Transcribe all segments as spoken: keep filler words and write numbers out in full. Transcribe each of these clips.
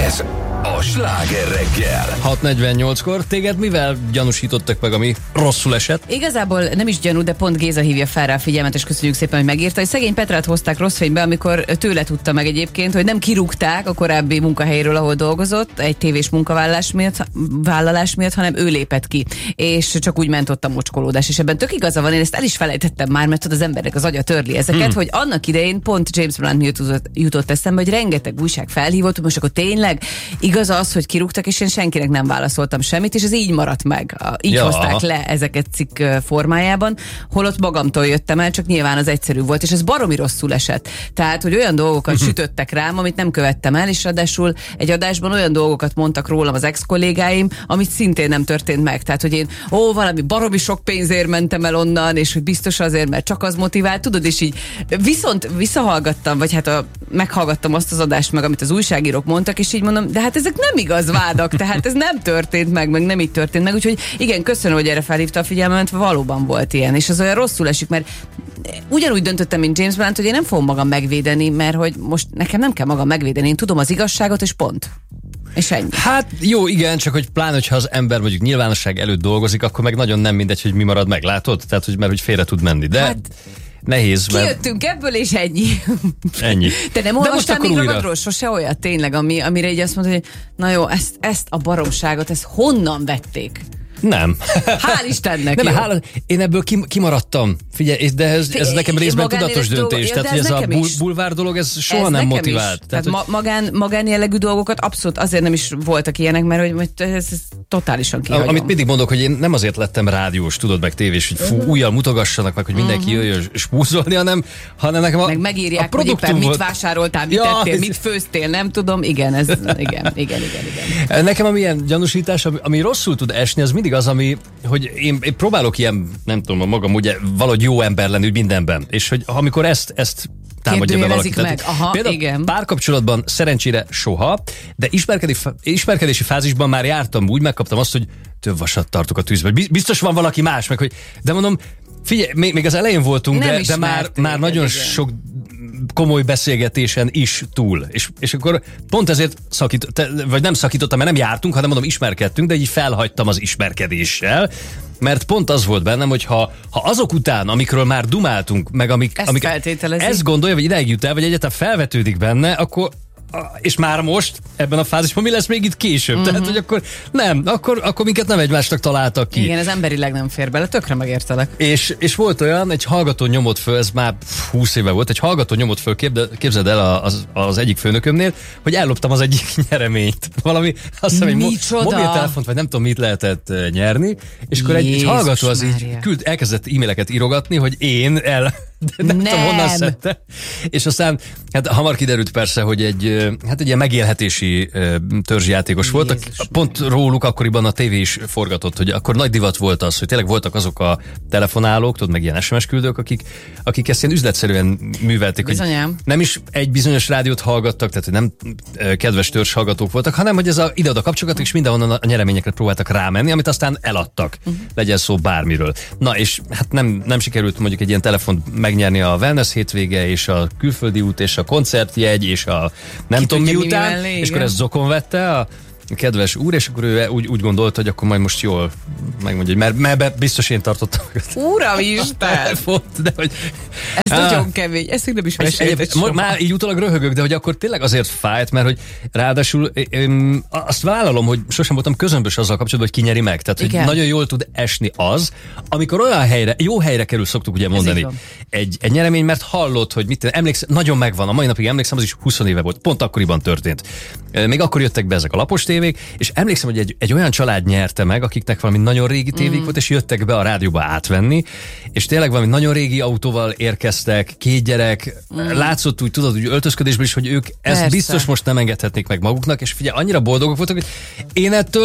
Ez a Sláger reggel. hat negyvennyolckor téged mivel gyanúsítottak meg, ami rosszul esett? Igazából nem is gyanú, de pont Géza hívja fel rá a figyelmet, és köszönjük szépen, hogy megírta, hogy szegény Petrát hozták rossz fénybe, amikor tőle tudta meg egyébként, hogy nem kirúgták a korábbi munkahelyéről, ahol dolgozott, egy tévés munkavállalás miatt, vállalás miatt, hanem ő lépett ki, és csak úgy ment ott a mocskolódás, és ebben tök igaza van, én ezt el is felejtettem már, mert az emberek az agya törli ezeket, hmm. hogy annak idején pont James Blunt miatt jutott eszembe, hogy rengeteg újság felhívott, most akkor tényleg igaz az, hogy kirúgtak, és én senkinek nem válaszoltam semmit, és ez így maradt meg. Így ja. hozták le ezeket cikk formájában, holott magamtól jöttem el, csak nyilván az egyszerű volt, és ez baromi rosszul esett. Tehát, hogy olyan dolgokat uh-huh. sütöttek rám, amit nem követtem el, és ráadásul egy adásban olyan dolgokat mondtak rólam az ex-kollégáim, amit szintén nem történt meg. Tehát, hogy én ó, valami baromi sok pénzért mentem el onnan, és hogy biztos azért, mert csak az motivált, tudod, és így viszont visszahallgattam, vagy hát a, meghallgattam azt az adást meg, amit az újságírók mondtak, és így mondom, de hát ezek nem igaz vádak, tehát ez nem történt meg, meg nem így történt meg, úgyhogy igen, köszönöm, hogy erre felhívta a figyelmet, valóban volt ilyen, és az olyan rosszul esik, mert ugyanúgy döntöttem, mint James Blunt, hogy én nem fogom magam megvédeni, mert hogy most nekem nem kell magam megvédeni, én tudom az igazságot, és pont. És ennyi. Hát jó, igen, csak hogy pláne, hogyha az ember mondjuk nyilvánosság előtt dolgozik, akkor meg nagyon nem mindegy, hogy mi marad meg, látod? Tehát, hogy mert hogy félre tud menni, de... Hát... Nehéz, mert... Kijöttünk ebből, és ennyi. Ennyi. Te nem olvastál még ragadról sose olyat tényleg, ami, amire így azt mondod, hogy na jó, ezt, ezt a baromságot, ezt honnan vették? Nem. Hál' Istennek. Nem, hál', én ebből kim, kimaradtam. Figyelj, de ez, ez nekem részben tudatos döntés. Dolog, tehát, hogy ez a bul, bulvár dolog, ez soha ez nem motivált. Tehát, tehát hogy... magán, magánjellegű dolgokat abszolút azért nem is voltak ilyenek, mert hogy, hogy ez, ez totálisan kihagyom. Amit mindig mondok, hogy én nem azért lettem rádiós, tudod meg tévés, hogy fú, uh-huh. újjal mutogassanak meg, hogy mindenki uh-huh. jöjjön spúzolni, hanem, hanem nekem a meg megírják, a hogy éppen volt. mit vásároltál, mit ja, tettél, ez... mit főztél, nem tudom, igen, ez, igen, igen, igen, igen. Nekem ami ilyen gyanúsítás, ami, ami rosszul tud esni, az mindig az, ami hogy én, én próbálok ilyen, nem tudom, a magam ugye valahogy jó ember lenni mindenben, és hogy amikor ezt, ezt támadja be valaki. Meg. Aha, például igen. Párkapcsolatban szerencsére soha, de ismerkedési fázisban már jártam úgy, megkaptam azt, hogy több vasat tartok a tűzbe. Biztos van valaki más, meg hogy, de mondom, figyelj, még, még az elején voltunk, de, de már, már nagyon igen. sok komoly beszélgetésen is túl. És, és akkor pont ezért szakított, vagy nem szakítottam, mert nem jártunk, hanem mondom, ismerkedtünk, de így felhagytam az ismerkedéssel, mert pont az volt bennem, hogy ha, ha azok után, amikről már dumáltunk, meg amik, ezt, amik ezt gondolja, vagy ideig jut el, vagy egyáltalán felvetődik benne, akkor és már most ebben a fázisban mi lesz még itt később? Uh-huh. Tehát, hogy akkor nem, akkor, akkor minket nem egymásnak találtak ki. Igen, ez emberileg nem fér bele, tökre megértelek. És, és volt olyan, egy hallgató nyomott föl, ez már húsz éve volt, egy hallgató nyomott föl, képzeld el az, az egyik főnökömnél, hogy elloptam az egyik nyereményt. Valami, azt hiszem, egy mo- mobiltelefont, vagy nem tudom, mit lehetett nyerni, és akkor egy, egy hallgató az így küld, elkezdett e-maileket írogatni, hogy én el... De nem, nem tudom, honnan szedte. És aztán, hát hamar kiderült persze, hogy egy, hát egy ilyen megélhetési törzsjátékos volt. Pont róluk akkoriban a tévé is forgatott, hogy akkor nagy divat volt az, hogy tényleg voltak azok a telefonálók, tudod, meg ilyen es em es küldők, akik, akik ezt ilyen üzletszerűen művelték. Hogy nem is egy bizonyos rádiót hallgattak, tehát hogy nem kedves törzs hallgatók voltak, hanem hogy ez a ide-oda kapcsolgattak, és mindenhonnan a nyereményekre próbáltak rámenni, amit aztán eladtak. Uh-huh. Legyen szó bármiről. Na, és hát nem, nem sikerült mondjuk egy ilyen telefont megnyerni a wellness hétvége, és a külföldi út, és a koncertjegy, és a nem Ki tudom mi után, mi és akkor ezt zokon vette a kedves úr, és akkor ő úgy, úgy gondolta, hogy akkor majd most jól megmondja, hogy mert, mert biztos én tartottam. Uramisten! De hogy... Ez ah, nagyon kemény, ezt nem is meséltet. Már így utólag röhögök, de hogy akkor tényleg azért fájt, mert hogy ráadásul én azt vállalom, hogy sosem voltam közömbös azzal kapcsolatban, hogy ki nyeri meg. Tehát, hogy nagyon jól tud esni az, amikor olyan helyre, jó helyre kerül, szoktuk ugye mondani, egy, egy nyeremény, mert hallott, hogy mit emlékszem, nagyon megvan, a mai napig emlékszem, az is húsz éve volt, pont akkoriban történt. Még akkor jöttek be ezek a lapos tévék, és emlékszem, hogy egy, egy olyan család nyerte meg, akiknek valami nagyon régi tévék mm. volt, és jöttek be a rádióba átvenni, és tényleg valami nagyon régi autóval érkeztek, két gyerek, mm. látszott úgy, tudod, úgy öltözködésből is, hogy ők ezt Persze. biztos most nem engedhetnék meg maguknak, és figyelj, annyira boldogok voltak, hogy én ettől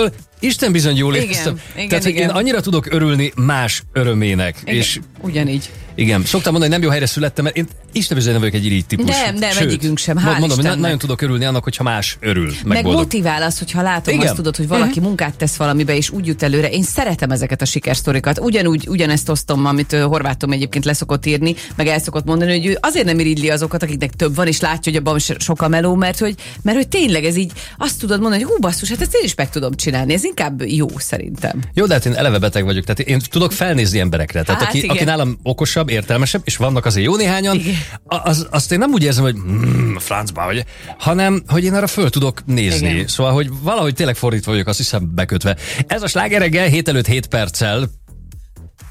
Isten bizony jól éreztem. Igen, Tehát, hogy igen. én annyira tudok örülni más örömének. Igen, és ugyanígy. igen, szoktam mondani, hogy nem jó helyre születtem, mert én Isten bizony nem vagyok egy irigy típus. Nem, nem, Sőt, egyikünk sem, hál' mondom, Istennek. nagyon tudok örülni annak, hogyha más örül, meg, Meg boldog. motivál az, hogyha látom, Igen. azt tudod, hogy valaki uh-huh. munkát tesz valamibe, és úgy jut előre. Én szeretem ezeket a sikersztorikat. Ugyanúgy, ugyanezt osztom, amit uh, Horvátom egyébként leszokott írni, meg el szokott mondani, hogy ő azért nem irigyli azokat, akiknek több van, és látja, hogy abban sok a meló, mert hogy, mert hogy tényleg ez így azt tudod mondani, hogy hú basszus, hát ezt én is meg tudom csinálni. Ez inkább jó szerintem. Jó, de hát én eleve beteg vagyok, tehát én tudok felnézni emberekre. Tehát Hát, aki, igen. aki nálam okosabb, értelmesebb, és vannak azért jó néhányan, az, azt én nem úgy érzem, hogy mm, francba vagy, hanem, hogy én arra föl tudok nézni. Igen. Szóval, hogy valahogy tényleg fordítva vagyok, azt hiszem bekötve. Ez a Sláger reggel hét előtt hét perccel,